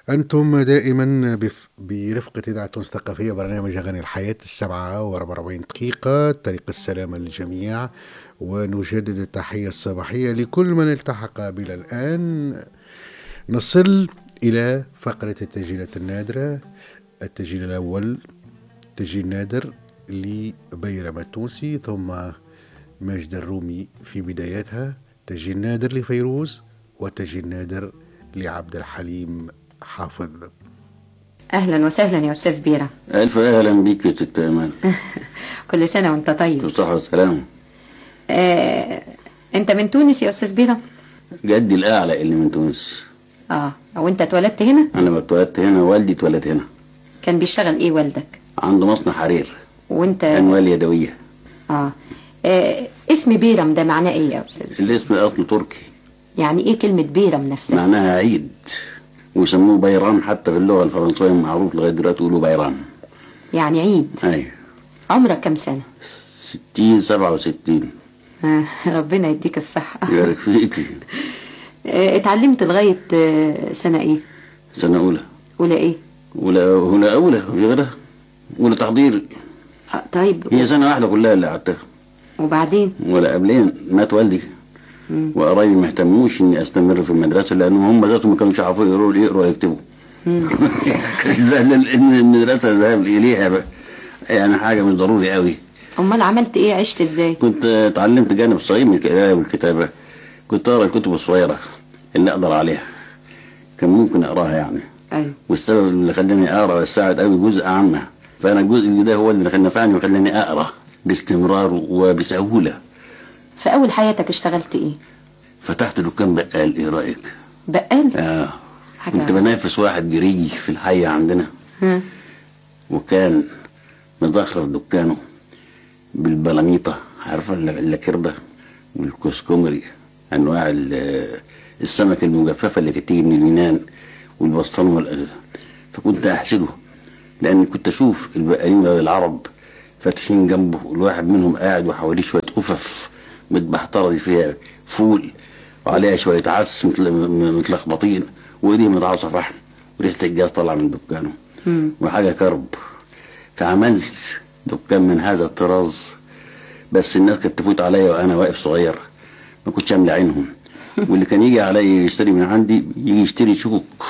أنتم دائما برفقة إذاعة تونس الثقافية، برنامج أغاني الحياة 7:44 طريق السلامة للجميع. ونجدد التحية الصباحية لكل من التحق بنا الآن. نصل إلى فقرة التسجيلات النادرة. التسجيل الأول تسجيل نادر لبيرم التونسي، ثم ماجد الرومي في بدايتها، تسجيل نادر لفيروز، وتسجيل نادر لعبد الحليم حافظ. اهلا وسهلا يا استاذ بيرة. الف اهلا بيك يا ست ايمان. كل سنه وانت طيب. بالصحه والسلامه. انت من تونس يا استاذ بيرة؟ جدي الاعلى اللي من تونس. وانت اتولدت هنا؟ انا اتولدت هنا، والدي اتولد هنا. كان بيشتغل ايه والدك؟ عنده مصنع حرير. وانت؟ انوال يدويه. اسم بيرم ده معناه ايه يا استاذ؟ الاسم اصله تركي. يعني ايه كلمه بيرم نفسها؟ معناها عيد، ويسموه بيرام، حتى في اللغه الفرنسيه معروف لغايه دلوقتي يقولوا بيرام. يعني عيد. ايوه. عمرك كم سنه؟ 60 67. ربنا يديك الصحه. يبارك فيك. اتعلمت لغايه سنه ايه؟ سنه اولى. اولى ايه؟ اولى في غيرها، اولى تحضير. طيب. هي سنه واحده كلها اللي قعدتها. وبعدين؟ ولا قبلين مات والدي. وقرايبي ما اهتموش اني استمر في المدرسه، لانهم هم ذاتهم ما كانوش يعرفوا يقروا ويكتبوا. ان المدرسه ذهب اليها يعني حاجه مش ضروري قوي. امال عملت ايه؟ عشت ازاي؟ كنت اتعلمت جانب صغير من القرايه والكتابه. كنت اقرا الكتب الصغيره اللي اقدر عليها، كان ممكن اقراها يعني. ايوه. والسبب اللي خلاني اقرا والساعد قوي جزء عامه، فانا الجزء ده هو اللي نفعني وخلاني اقرا باستمرار وبسهوله. في اول حياتك اشتغلت ايه؟ فتحت دكان بقال. ايه رايك؟ بقال؟ كنت بنافس واحد جريجي في الحي عندنا. وكان مزخرف دكانه بالبلاميطه، عارفه اللاكرده والكسكمري، انواع السمك المجففه اللي كانت تيجي من اليونان، والبسطرمه فكنت احسده، لان كنت اشوف البقالين العرب فاتحين جنبه، الواحد منهم قاعد وحواليه شويه قفف متبحتره دي فيها فول وعليها شويه عدس متلخبطين، وايديه متعصى فحم، وريحه الجاز طالعه من دكانه وحاجه كرب. فعملت دكان من هذا الطراز، بس الناس كانت تفوت عليا وانا واقف صغير، ما كنتش املى عينهم. واللي كان يجي عليا يشتري من عندي يجي يشتري شوك.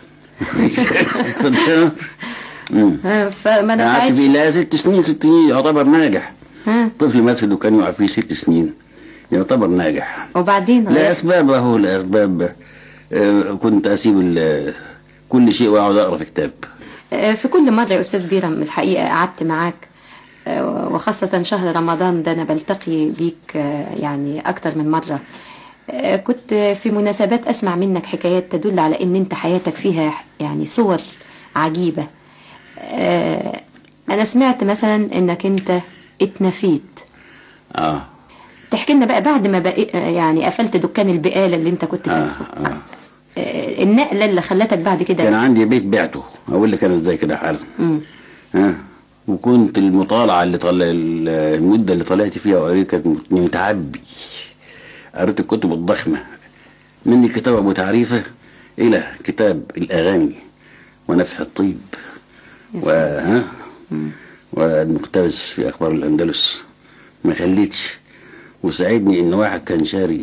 فما نفعتش. قعدت فيه لا 6 سنين. 6 سنين يعتبر ناجح. طفل ماسك دكان يقع فيه 6 سنين يعتبر ناجح. وبعدين لا اسباب، اهو لاسباب. كنت اسيب كل شيء واقعد اقرا في كتاب. في كل مره يا استاذ بيرم الحقيقه قعدت معاك، وخاصه شهر رمضان ده انا بلتقي بيك يعني اكتر من مره. كنت في مناسبات اسمع منك حكايات تدل على ان انت حياتك فيها يعني صور عجيبه. انا سمعت مثلا انك انت اتنفيت. تحكي لنا بقى بعد ما يعني قفلت دكان البقاله اللي انت كنت فاتحه. النقله اللي خلتك بعد كده. كان عندي بيت بعته، اقول لك انا ازاي كده حالا. وكنت المطالعه المده اللي طلعت فيها وقريت كانت متعبي. قريت الكتب الضخمه من الكتاب ابو تعريفه الى كتاب الاغاني ونفح الطيب والمقتبس في اخبار الاندلس. ما خليتش. وساعدني ان واحد كان شاري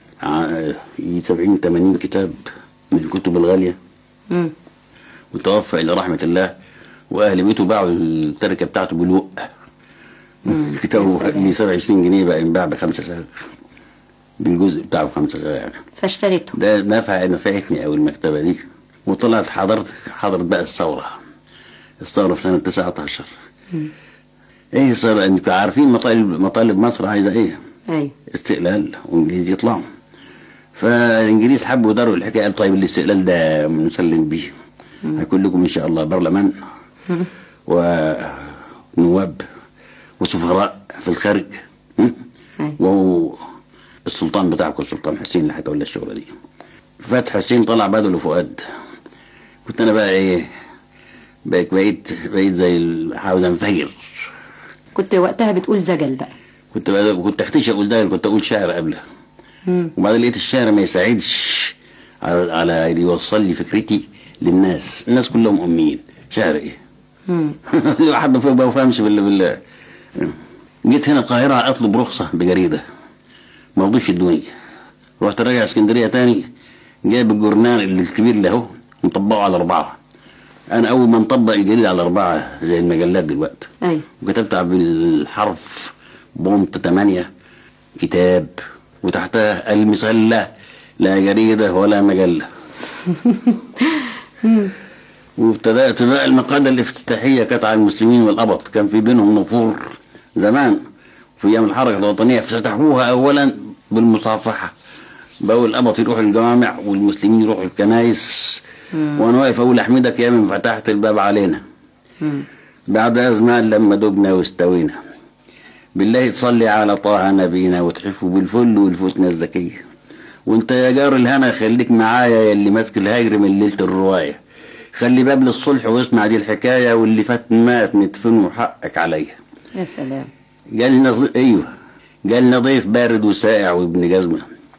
70-80 كتاب من الكتب الغاليه، وتوفى الى رحمه الله، واهل بيته باعوا التركه بتاعته بالوق. كتابه ب 27 جنيه بقى ينباع ب5 ساغ، بالجزء بتاعه 5 ساغ يعني. فاشتريته. ده نفعتني قوي المكتبه دي. وطلعت حضرت بقى الثوره في سنه 19. ايه صار؟ انتوا عارفين مطالب مصر عايزه ايه؟ ايوه. استقلال، وانجليز يطلعوا. فالانجليز حبوا يداروا الحكايه، قالوا طيب الاستقلال ده نسلم بيه، هيكون لكم ان شاء الله برلمان ونواب وسفراء في الخارج. وهو السلطان بتاعكم السلطان حسين اللي هيتولى الشغله دي. فتح حسين طلع بدل فؤاد. كنت انا بقى ايه، بقيت زي عاوز انفجر. كنت وقتها بتقول زجل بقى. كنت اختشى اقول ده، كنت اقول شعر قبلها. وبعدين لقيت الشعر ما يساعدش على يوصل لي فكرتي للناس. الناس كلهم أميين. شعر إيه؟ واحد ما بفهمش بالله. جيت هنا القاهرة أطلب رخصة بجريدة، ما رضوش يدوني. رحت راجع اسكندرية تاني، جايب الجورنال اللي الكبير اللي اهو مطبقه على 4. أنا أول ما نطبق الجريدة على 4 زي المجلات دلوقتي، وكتبت بالحرف بونت 8 كتاب، وتحتها المسلة لا جريدة ولا مجلة. وابتدأت بقى المقالة الافتتاحية كانت على المسلمين والقبط، كان في بينهم نفور زمان في أيام الحركة الوطنية، فتحوها أولا بالمصافحة، بقوا القبط يروحوا الجوامع والمسلمين يروحوا الكنايس، وأنا واقف أقول أحمدك يا من فتحت الباب علينا. بعد أزمان لما دبنا واستوينا، بالله تصلي على طه نبينا وتحفوا بالفل والفتنة الزكية. وانت يا جار الهنا خليك معايا يا اللي ماسك الهجر من ليلة الرواية، خلي باب للصلح واسمع دي الحكاية، واللي فات مات ندفنه حقك عليا. يا سلام. جالنا ضيف بارد وسائع وابن جزمة،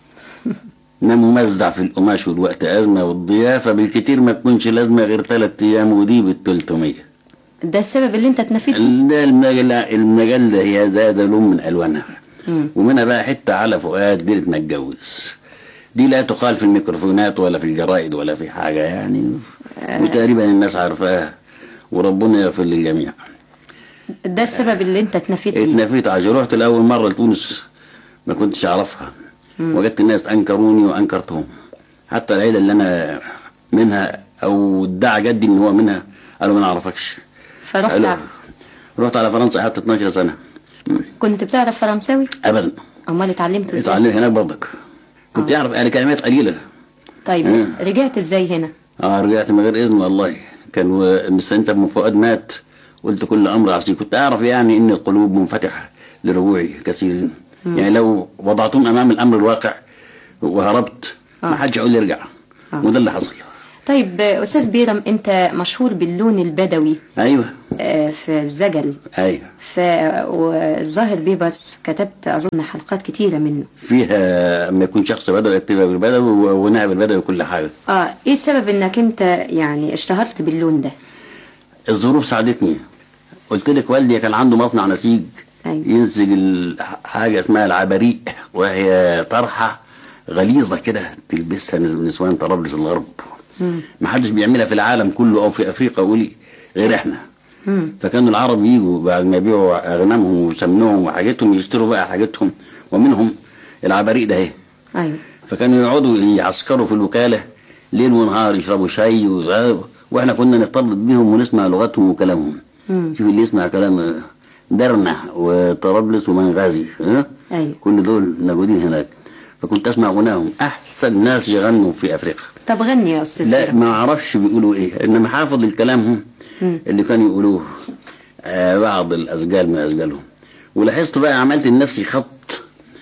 نام ممزع في القماش والوقت أزمة، والضيافة بالكتير ما تكونش لازمة غير 3 أيام ودي بال300. ده السبب اللي انت اتنفيت فيه؟ ده المجال ده هي زاد لون من ألوانها. ومنها بقى حتة على فؤاد ديرة ما اتجوز، دي لا تقال في الميكروفونات ولا في الجرائد ولا في حاجة يعني، وتقريبا الناس عارفاها، وربنا يغفر للجميع. ده السبب اللي انت اتنفيت بيه؟ اتنفيت عشان رحت لأول مرة لتونس ما كنتش أعرفها، وجدت الناس أنكروني وأنكرتهم، حتى العيلة اللي أنا منها أو ادعى جدي إن هو منها قالوا ما نعرفكش. رحت على فرنسا، قعدت 12 سنة. كنت بتعرف فرنساوي؟ أبدا. أمال اتعلمت ازاي؟ اتعلمت هناك برضك، كنت أعرف يعني كلمات قليلة. طيب رجعت ازاي هنا؟ رجعت من غير إذن والله، كان مستنت ابن فؤاد مات، قلت كل أمر عصي. كنت أعرف يعني إن القلوب منفتحة لرجوعي كثيرين، يعني لو وضعتهم أمام الأمر الواقع وهربت ما حدش يقول لي ارجع، وده اللي حصل. طيب أستاذ بيرم، أنت مشهور باللون البدوي. أيوة. في الزجل. أيوة. والظاهر بيبرس كتبت أظن حلقات كتيرة منه فيها أما يكون شخص بدوي يكتبها بالبدوي ونهى بالبدوي كل حاجة. إيه السبب إنك أنت يعني اشتهرت باللون ده؟ الظروف ساعدتني. قلت لك والدي كان عنده مصنع نسيج. أيوة. ينسج حاجة اسمها العباريق، وهي طرحة غليظة كده تلبسها نسوان طرابلس الغرب. ما حدش بيعملها في العالم كله او في افريقيا قولي غير احنا. فكانوا العرب يجوا بعد ما يبيعوا اغنامهم وسمنهم وحاجتهم يشتروا بقى حاجتهم، ومنهم العباريق ده اهي. ايوه. فكانوا يقعدوا يعسكروا في الوكاله ليل ونهار يشربوا شاي واحنا كنا نختلط بيهم ونسمع لغتهم وكلامهم. شوف اللي يسمع كلام درنة وطرابلس ومنغازي، أيوة. كل دول موجودين هناك، فكنت اسمع غناهم احسن ناس يغنوا في افريقيا. طب غني يا استاذ. لا ما اعرفش بيقولوا ايه، انما حافظ الكلام اللي كانوا يقولوه بعض الاسجال من اسجالهم. ولاحظت بقى عملت لنفسي خط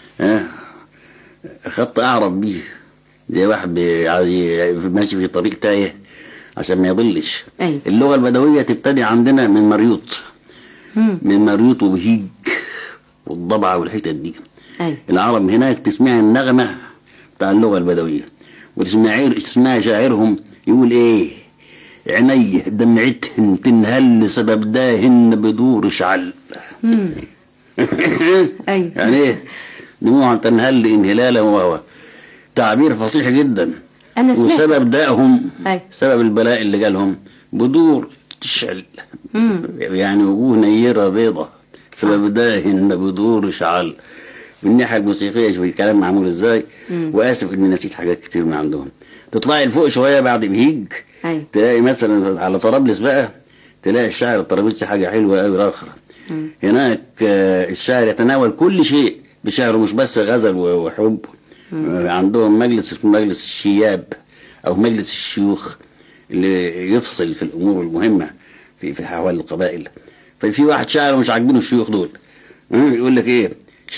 خط اعرف بيه، زي واحد ماشي في طريق تايه عشان ما يضلش. أيوة. اللغه البدويه تبتدي عندنا من مريوط، من مريوط وبهيج والضبعه والحتت دي. أيوة. العرب هناك تسمع النغمه بتاع اللغه البدويه، وتسمع شاعرهم يقول ايه، عينيه دمعتهن تنهل سبب داهن بدور شعل. أيوة. يعني ايه دموعا تنهل انهلالا، وهو تعبير فصيح جدا. أنا سمعت. وسبب دائهم أيوة. سبب البلاء اللي جالهم بدور تشعل، يعني وجوه نيرة بيضة، سبب داهن بدور شعل. من الناحية الموسيقية شوف الكلام معمول ازاي. واسف اني نسيت حاجات كتير من عندهم. تطلعي لفوق شوية بعد بهيج. أيوة. تلاقي مثلا على طرابلس بقى تلاقي الشاعر الطرابلسي حاجة حلوة قوي اخرى. هناك الشاعر يتناول كل شيء بشعره، مش بس غزل وحب. عندهم مجلس اسمه مجلس الشياب او مجلس الشيوخ اللي يفصل في الامور المهمة في احوال القبائل. ففي واحد شاعر مش عاجبينه الشيوخ دول، يقول لك ايه،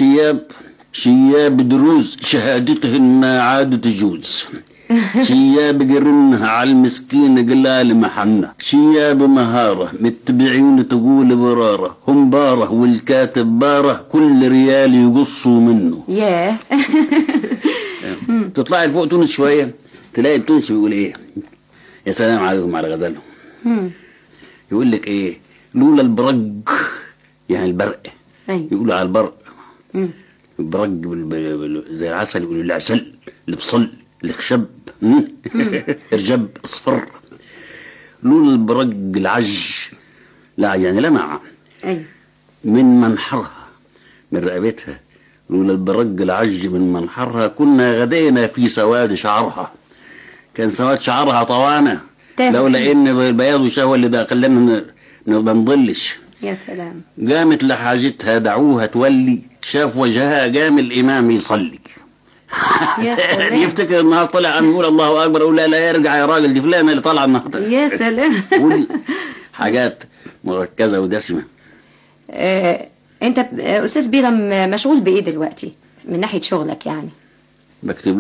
شياب دروز شهادتهن ما عادت تجوز، شياب جرنها على المسكين قلال محنة، شياب مهارة متبعين تقول برارة، هم باره والكاتب باره كل ريال يقصوا منه. ياه. تطلعي لفوق تونس شوية تلاقي التونسي بيقول ايه؟ يا سلام عليكم على غزالهم. يقول لك ايه؟ لولا البرق، يعني البرق. أيوة. يقولوا على البرق البرق زي العسل، يقولوا العسل اللي بصل اللي خشب ارجب اصفر. لولا البرق العج، لا يعني لمع. أيوة. من منحرها، من رقبتها. لولا البرق العج من منحرها كنا غدينا في سواد شعرها. كان سواد شعرها طوانة، لولا ان البياض وشهوة اللي ده خلانا ما نضلش. يا سلام. قامت لحاجتها دعوها تولي، شاف وجهها قام الامام يصلي. يا سلام. يفتكر انها طلع عم يقول الله اكبر، اقول لا يرجع يا راجل، دي فلانه اللي طالعه النهارده. يا سلام. حاجات مركزه ودسمه. انت استاذ بيرم مشغول بايه دلوقتي من ناحيه شغلك يعني؟ بكتب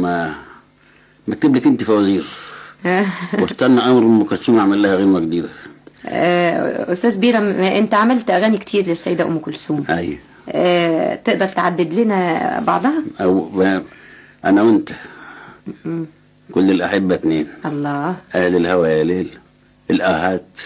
لك انت فوازير واستنى امر ام كلثوم اعمل لها غنوه جديده. استاذ بيرم، انت عملت اغاني كتير للسيده ام كلثوم. ايوه. تقدر تعدد لنا بعضها؟ او انا وانت كل الاحبه اتنين. الله. اهل الهوى يا ليل، الاهات،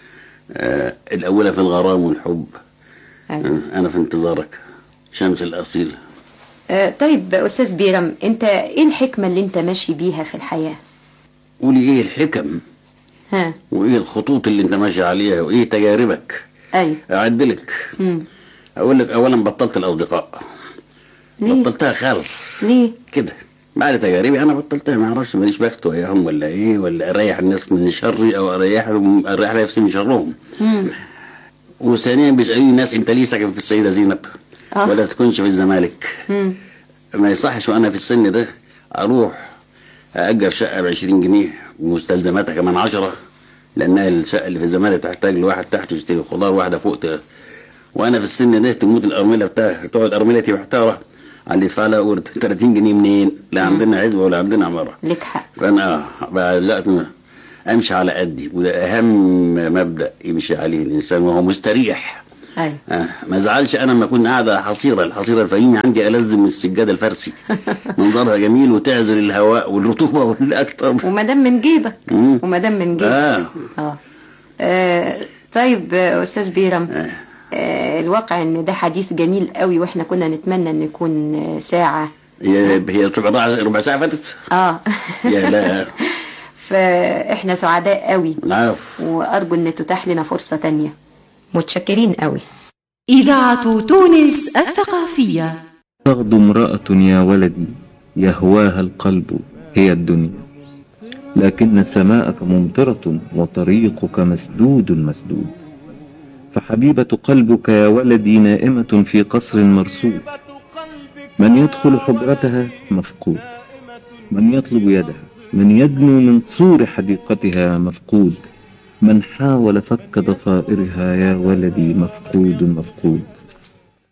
الاولى في الغرام والحب. أيوة. انا في انتظارك، شمس الاصيل. طيب استاذ بيرم، انت ايه الحكمه اللي انت ماشي بيها في الحياه؟ قولي ايه الحكم وايه الخطوط اللي انت ماشي عليها وايه تجاربك. ايوه. اعدلك. اقول لك اولا بطلت الاصدقاء. ليه؟ بطلتها خالص. ليه كده؟ بعد تجاربي انا بطلتها، ما اعرفش ماليش بخت وياهم ولا ايه، ولا اريح الناس من شري او اريح نفسي من شرهم. وثانيا بيسالوني الناس انت ليه ساكن في السيده زينب ولا تكونش في الزمالك؟ ما يصحش وانا في السن ده اروح اجر شقه ب20 جنيه ومستلزماتها كمان 10، لانها الشقه اللي في الزمالك تحتاج لواحد تحت يشتري خضار، واحده فوق وانا في السن ده تموت الارمله بتاعها، تقعد ارملتي محتاره على اللي يدفع لها ورد 30 جنيه منين؟ لا عندنا عزوه ولا عندنا عماره. لك حق. فانا بدات امشي على قدي، وده اهم مبدا يمشي عليه الانسان وهو مستريح. ايوه. ما زعلش انا لما اكون قاعده على الحصيره الفهيمه عندي ألذ من السجاده الفرسي. منظرها جميل وتعزل الهواء والرطوبه والاكثر، وما دام من جيبك. وما دام من جيبك. طيب استاذ بيرم، الواقع ان ده حديث جميل قوي، واحنا كنا نتمنى ان يكون ساعه. هي ربع ساعه فاتت. يا لا. فاحنا سعداء قوي. نعم. وارجو ان تتاح لنا فرصه تانية. متشكرين قوي. إذاعة تونس الثقافية. تغدو امرأة يا ولدي يهواها القلب هي الدنيا، لكن سماءك ممطرة وطريقك مسدود. فحبيبة قلبك يا ولدي نائمة في قصر مرصود، من يدخل حجرتها مفقود، من يطلب يدها، من يدنو من سور حديقتها مفقود، من حاول فك ضفائرها يا ولدي مفقود.